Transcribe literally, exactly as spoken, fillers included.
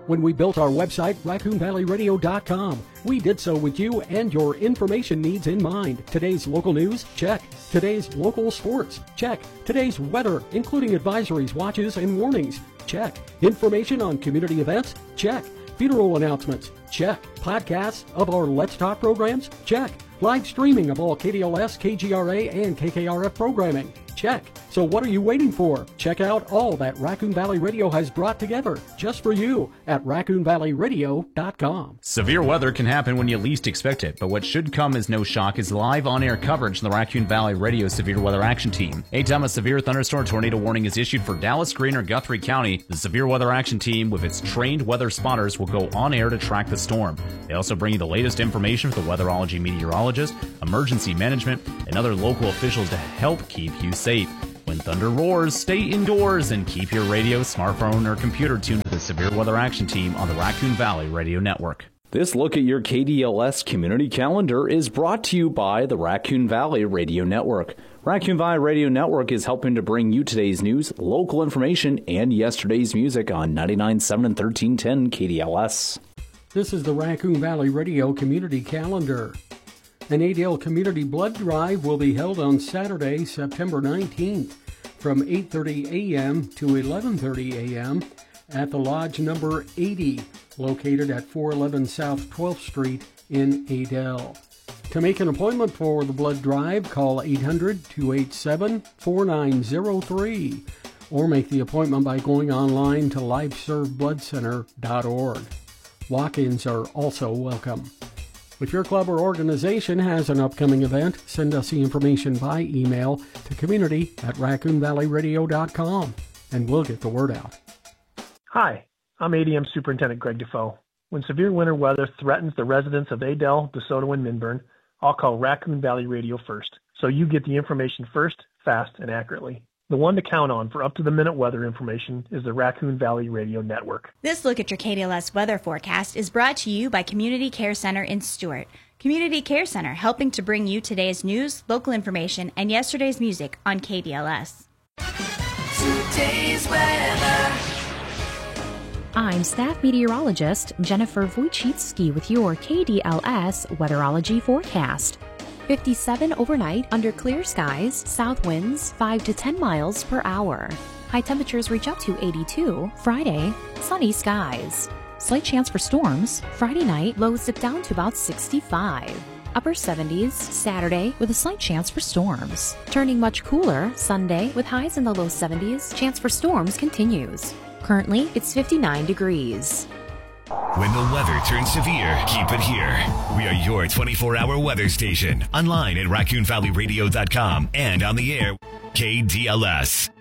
When we built our website, raccoon valley radio dot com, we did so with you and your information needs in mind. Today's local news? Check. Today's local sports? Check. Today's weather, including advisories, watches, and warnings? Check. Information on community events? Check. Funeral announcements? Check. Podcasts of our Let's Talk programs? Check. Live streaming of all K D L S, K G R A, and K K R F programming? Check. So what are you waiting for? Check out all that Raccoon Valley Radio has brought together just for you at raccoon valley radio dot com. Severe weather can happen when you least expect it, but what should come as no shock is live on-air coverage from the Raccoon Valley Radio Severe Weather Action Team. Anytime a severe thunderstorm tornado warning is issued for Dallas, Greene, or Guthrie County, the Severe Weather Action Team, with its trained weather spotters, will go on-air to track the storm. They also bring you the latest information from the weatherology meteorologist, emergency management, and other local officials to help keep you safe. When thunder roars, stay indoors and keep your radio, smartphone, or computer tuned to the Severe Weather Action Team on the Raccoon Valley Radio Network. This look at your K D L S community calendar is brought to you by the Raccoon Valley Radio Network. Raccoon Valley Radio Network is helping to bring you today's news, local information, and yesterday's music on ninety-nine point seven and thirteen ten K D L S. This is the Raccoon Valley Radio Community Calendar. An Adel Community Blood Drive will be held on Saturday, September nineteenth from eight thirty a.m. to eleven thirty a.m. at the Lodge number eighty, located at four eleven South twelfth Street in Adel. To make an appointment for the blood drive, call eight hundred, two eight seven, four nine zero three or make the appointment by going online to life serve blood center dot org. Walk-ins are also welcome. If your club or organization has an upcoming event, send us the information by email to community at raccoon valley radio dot com, and we'll get the word out. Hi, I'm A D M Superintendent Greg Defoe. When severe winter weather threatens the residents of Adel, DeSoto, and Minburn, I'll call Raccoon Valley Radio first, so you get the information first, fast, and accurately. The one to count on for up-to-the-minute weather information is the Raccoon Valley Radio Network. This look at your K D L S weather forecast is brought to you by Community Care Center in Stuart. Community Care Center, helping to bring you today's news, local information, and yesterday's music on K D L S. Today's weather. I'm staff meteorologist Jennifer Wojcicki with your K D L S weatherology forecast. fifty-seven overnight under clear skies, south winds five to ten miles per hour. High temperatures reach up to eighty-two. Friday, sunny skies. Slight chance for storms. Friday night, lows dip down to about sixty-five. Upper seventies Saturday with a slight chance for storms. Turning much cooler Sunday with highs in the low seventies. Chance for storms continues. Currently, it's fifty-nine degrees. When the weather turns severe, keep it here. We are your twenty-four hour weather station. Online at raccoon valley radio dot com and on the air, K D L S.